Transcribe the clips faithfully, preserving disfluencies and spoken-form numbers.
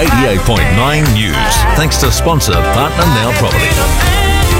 eighty-eight point nine News. Thanks to sponsor Partner Now Property.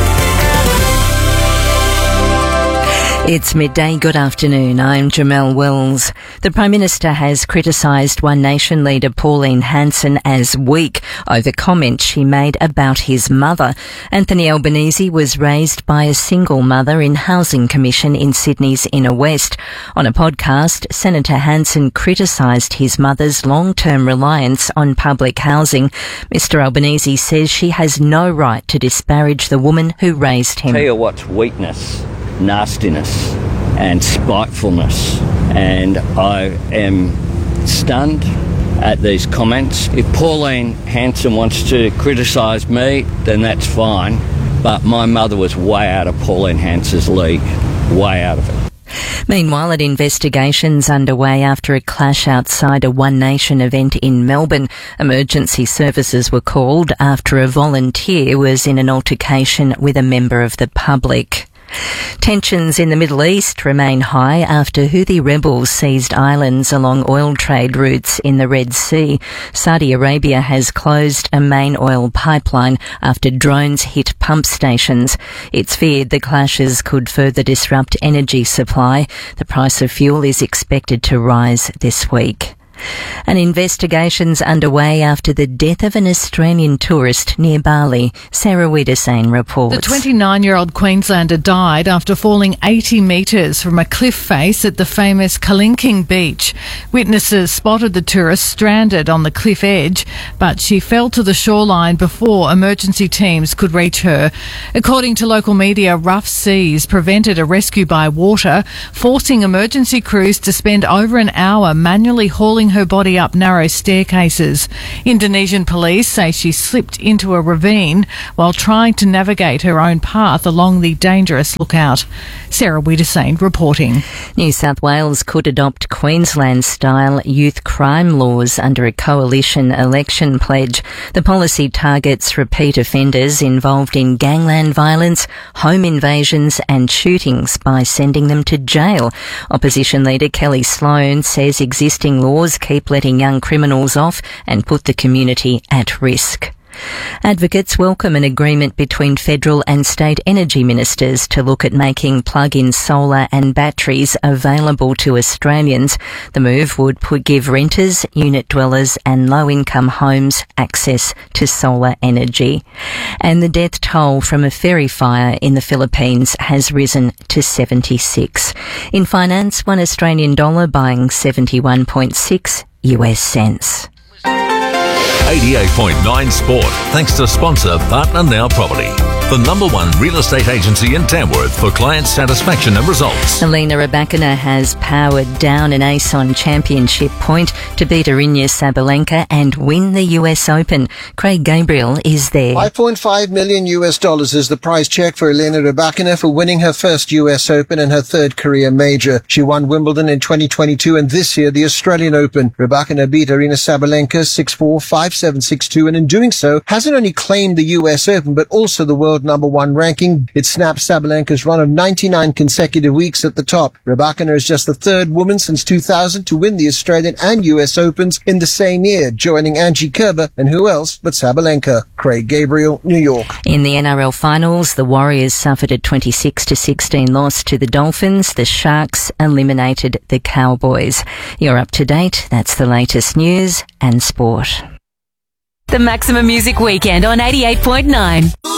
It's midday. Good afternoon. I'm Jamelle Wells. The Prime Minister has criticised One Nation leader Pauline Hanson as weak over comments she made about his mother. Anthony Albanese was raised by a single mother in Housing Commission in Sydney's Inner West. On a podcast, Senator Hanson criticised his mother's long-term reliance on public housing. Mister Albanese says she has no right to disparage the woman who raised him. Tell you what's weakness. Nastiness and spitefulness, and I am stunned at these comments. If Pauline Hanson wants to criticise me, then that's fine, but my mother was way out of Pauline Hanson's league, way out of it. Meanwhile, an investigation's underway after a clash outside a One Nation event in Melbourne. Emergency services were called after a volunteer was in an altercation with a member of the public. Tensions in the Middle East remain high after Houthi rebels seized islands along oil trade routes in the Red Sea. Saudi Arabia has closed a main oil pipeline after drones hit pump stations. It's feared the clashes could further disrupt energy supply. The price of fuel is expected to rise this week. An investigation's underway after the death of an Australian tourist near Bali. Sarah Wiedersane reports. The twenty-nine-year-old Queenslander died after falling eighty metres from a cliff face at the famous Kalinking beach. Witnesses spotted the tourist stranded on the cliff edge, but she fell to the shoreline before emergency teams could reach her. According to local media, rough seas prevented a rescue by water, forcing emergency crews to spend over an hour manually hauling her body up narrow staircases. Indonesian police say she slipped into a ravine while trying to navigate her own path along the dangerous lookout. Sarah Wiedersane reporting. New South Wales could adopt Queensland-style youth crime laws under a coalition election pledge. The policy targets repeat offenders involved in gangland violence, home invasions and shootings by sending them to jail. Opposition leader Kelly Sloan says existing laws keep letting young criminals off and put the community at risk. Advocates welcome an agreement between federal and state energy ministers to look at making plug-in solar and batteries available to Australians. The move would put, give renters, unit dwellers and low-income homes access to solar energy. And the death toll from a ferry fire in the Philippines has risen to seventy-six. In finance, one Australian dollar buying seventy-one point six U S cents. eighty-eight point nine Sport, thanks to sponsor Partner Now Property, the number one real estate agency in Tamworth for client satisfaction and results. Elena Rybakina has powered down an ace on championship point to beat Aryna Sabalenka and win the U S Open. Craig Gabriel is there. five point five million U S dollars is the prize check for Elena Rybakina for winning her first U S Open and her third career major. She won Wimbledon in twenty twenty-two and this year the Australian Open. Rybakina beat Aryna Sabalenka six four, five seven, six two, and in doing so hasn't only claimed the U S Open but also the world number one ranking. It snaps Sabalenka's run of ninety-nine consecutive weeks at the top. Rybakina is just the third woman since two thousand to win the Australian and U S Opens in the same year, joining Angie Kerber and who else but Sabalenka. Craig Gabriel, New York. In the N R L finals, the Warriors suffered a twenty-six to sixteen loss to the Dolphins. The Sharks eliminated the Cowboys. You're up to date. That's the latest news and sport. The Maximum Music Weekend on eighty-eight point nine.